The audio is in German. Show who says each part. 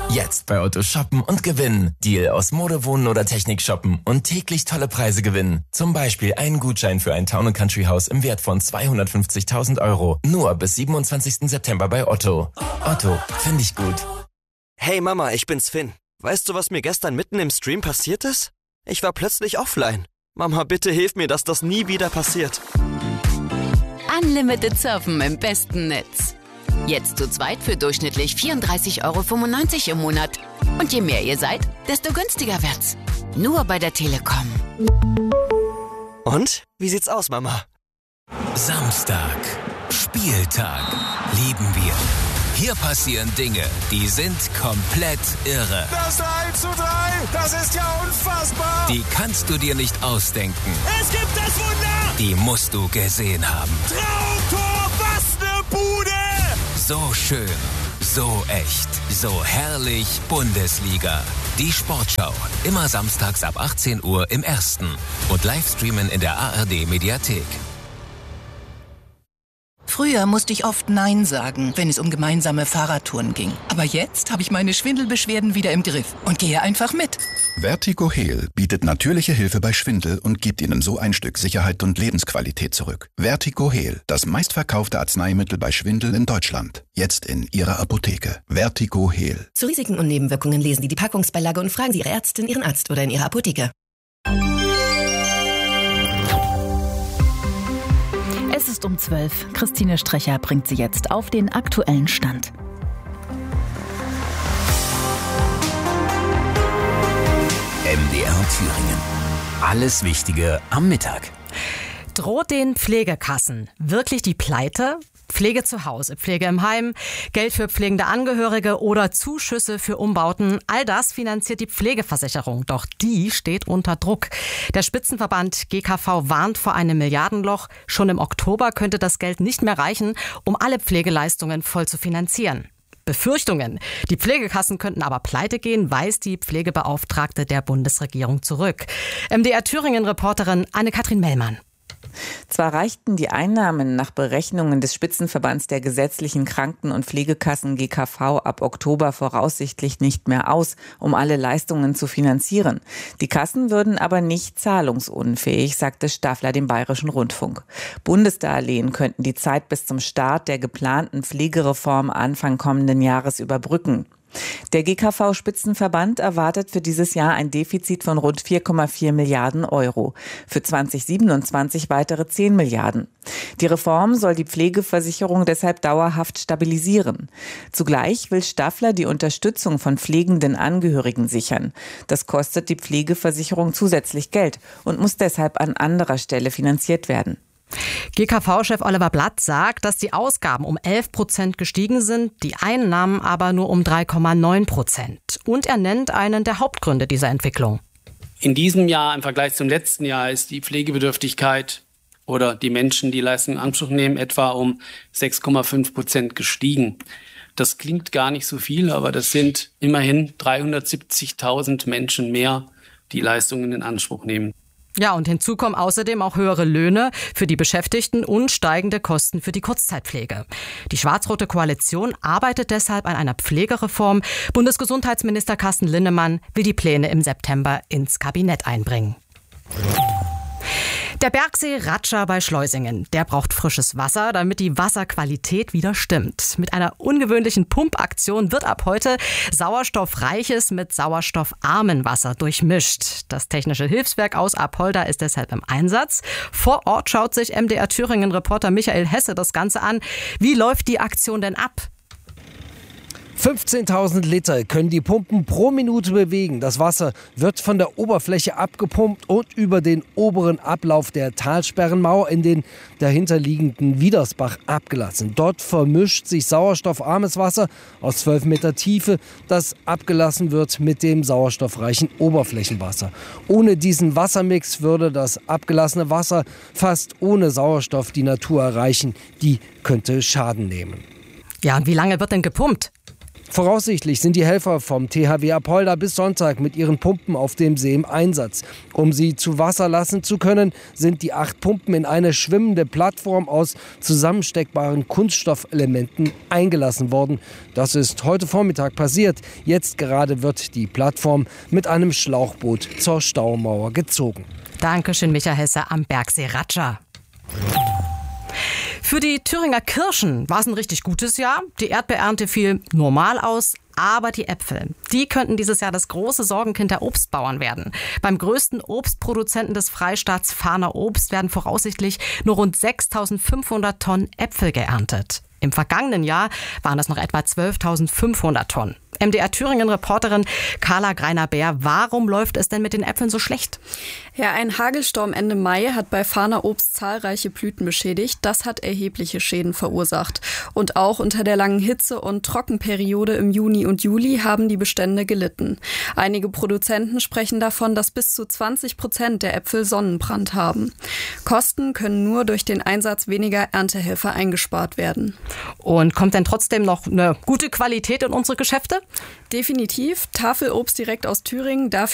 Speaker 1: Jetzt bei Otto shoppen und gewinnen. Deal aus Mode, Wohnen oder Technik shoppen und täglich tolle Preise gewinnen. Zum Beispiel einen Gutschein für ein Town & Country Haus im Wert von 250.000 Euro. Nur bis 27. September bei Otto. Otto, finde ich gut.
Speaker 2: Hey Mama, ich bin's Finn. Weißt du, was mir gestern mitten im Stream passiert ist? Ich war plötzlich offline. Mama, bitte hilf mir, dass das nie wieder passiert.
Speaker 3: Unlimited surfen im besten Netz. Jetzt zu zweit für durchschnittlich 34,95 € im Monat. Und je mehr ihr seid, desto günstiger wird's. Nur bei der Telekom.
Speaker 2: Und? Wie sieht's aus, Mama?
Speaker 4: Samstag. Spieltag. Lieben wir. Hier passieren Dinge, die sind komplett irre.
Speaker 5: Das 1:3, das ist ja unfassbar.
Speaker 4: Die kannst du dir nicht ausdenken.
Speaker 5: Es gibt das Wunder.
Speaker 4: Die musst du gesehen haben.
Speaker 5: Traumtor, was ne Bude.
Speaker 4: So schön, so echt, so herrlich Bundesliga. Die Sportschau, immer samstags ab 18 Uhr im Ersten und Livestreamen in der ARD-Mediathek.
Speaker 6: Früher musste ich oft Nein sagen, wenn es um gemeinsame Fahrradtouren ging. Aber jetzt habe ich meine Schwindelbeschwerden wieder im Griff und gehe einfach mit.
Speaker 7: Vertigo Heal bietet natürliche Hilfe bei Schwindel und gibt Ihnen so ein Stück Sicherheit und Lebensqualität zurück. Vertigo Heal, das meistverkaufte Arzneimittel bei Schwindel in Deutschland. Jetzt in Ihrer Apotheke. Vertigo Heal.
Speaker 8: Zu Risiken und Nebenwirkungen lesen Sie die Packungsbeilage und fragen Sie Ihre Ärztin, Ihren Arzt oder in Ihrer Apotheke.
Speaker 9: Es ist um 12. Christine Strecher bringt Sie jetzt auf den aktuellen Stand.
Speaker 4: MDR Thüringen. Alles Wichtige am Mittag.
Speaker 10: Droht den Pflegekassen wirklich die Pleite? Pflege zu Hause, Pflege im Heim, Geld für pflegende Angehörige oder Zuschüsse für Umbauten. All das finanziert die Pflegeversicherung. Doch die steht unter Druck. Der Spitzenverband GKV warnt vor einem Milliardenloch. Schon im Oktober könnte das Geld nicht mehr reichen, um alle Pflegeleistungen voll zu finanzieren. Befürchtungen. Die Pflegekassen könnten aber pleite gehen, weist die Pflegebeauftragte der Bundesregierung zurück. MDR Thüringen-Reporterin Anne-Kathrin Mellmann.
Speaker 11: Zwar reichten die Einnahmen nach Berechnungen des Spitzenverbands der gesetzlichen Kranken- und Pflegekassen GKV ab Oktober voraussichtlich nicht mehr aus, um alle Leistungen zu finanzieren. Die Kassen würden aber nicht zahlungsunfähig, sagte Staffler dem Bayerischen Rundfunk. Bundesdarlehen könnten die Zeit bis zum Start der geplanten Pflegereform Anfang kommenden Jahres überbrücken. Der GKV-Spitzenverband erwartet für dieses Jahr ein Defizit von rund 4,4 Milliarden Euro. Für 2027 weitere 10 Milliarden. Die Reform soll die Pflegeversicherung deshalb dauerhaft stabilisieren. Zugleich will Staffler die Unterstützung von pflegenden Angehörigen sichern. Das kostet die Pflegeversicherung zusätzlich Geld und muss deshalb an anderer Stelle finanziert werden.
Speaker 10: GKV-Chef Oliver Blatt sagt, dass die Ausgaben um 11% gestiegen sind, die Einnahmen aber nur um 3,9%. Und er nennt einen der Hauptgründe dieser Entwicklung.
Speaker 12: In diesem Jahr im Vergleich zum letzten Jahr ist die Pflegebedürftigkeit oder die Menschen, die Leistungen in Anspruch nehmen, etwa um 6,5% gestiegen. Das klingt gar nicht so viel, aber das sind immerhin 370.000 Menschen mehr, die Leistungen in Anspruch nehmen.
Speaker 10: Ja, und hinzu kommen außerdem auch höhere Löhne für die Beschäftigten und steigende Kosten für die Kurzzeitpflege. Die schwarz-rote Koalition arbeitet deshalb an einer Pflegereform. Bundesgesundheitsminister Carsten Linnemann will die Pläne im September ins Kabinett einbringen. Der Bergsee Ratscha bei Schleusingen, der braucht frisches Wasser, damit die Wasserqualität wieder stimmt. Mit einer ungewöhnlichen Pumpaktion wird ab heute sauerstoffreiches mit sauerstoffarmem Wasser durchmischt. Das Technische Hilfswerk aus Apolda ist deshalb im Einsatz. Vor Ort schaut sich MDR Thüringen-Reporter Michael Hesse das Ganze an. Wie läuft die Aktion denn ab?
Speaker 13: 15.000 Liter können die Pumpen pro Minute bewegen. Das Wasser wird von der Oberfläche abgepumpt und über den oberen Ablauf der Talsperrenmauer in den dahinterliegenden Wiedersbach abgelassen. Dort vermischt sich sauerstoffarmes Wasser aus 12 Meter Tiefe, das abgelassen wird mit dem sauerstoffreichen Oberflächenwasser. Ohne diesen Wassermix würde das abgelassene Wasser fast ohne Sauerstoff die Natur erreichen. Die könnte Schaden nehmen.
Speaker 10: Ja, und wie lange wird denn gepumpt?
Speaker 13: Voraussichtlich sind die Helfer vom THW Apolda bis Sonntag mit ihren Pumpen auf dem See im Einsatz. Um sie zu Wasser lassen zu können, sind die 8 Pumpen in eine schwimmende Plattform aus zusammensteckbaren Kunststoffelementen eingelassen worden. Das ist heute Vormittag passiert. Jetzt gerade wird die Plattform mit einem Schlauchboot zur Staumauer gezogen.
Speaker 10: Dankeschön, Michael Hesse am Bergsee Ratscha. Für die Thüringer Kirschen war es ein richtig gutes Jahr. Die Erdbeerernte fiel normal aus. Aber die Äpfel, die könnten dieses Jahr das große Sorgenkind der Obstbauern werden. Beim größten Obstproduzenten des Freistaats Fahner Obst werden voraussichtlich nur rund 6.500 Tonnen Äpfel geerntet. Im vergangenen Jahr waren es noch etwa 12.500 Tonnen. MDR-Thüringen-Reporterin Carla Greiner-Bär, warum läuft es denn mit den Äpfeln so schlecht?
Speaker 14: Ja, ein Hagelsturm Ende Mai hat bei Fahner Obst zahlreiche Blüten beschädigt. Das hat erhebliche Schäden verursacht. Und auch unter der langen Hitze- und Trockenperiode im Juni und Juli haben die Bestände gelitten. Einige Produzenten sprechen davon, dass bis zu 20% der Äpfel Sonnenbrand haben. Kosten können nur durch den Einsatz weniger Erntehelfer eingespart werden.
Speaker 10: Und kommt denn trotzdem noch eine gute Qualität in unsere Geschäfte?
Speaker 14: Definitiv. Tafelobst direkt aus Thüringen, dafür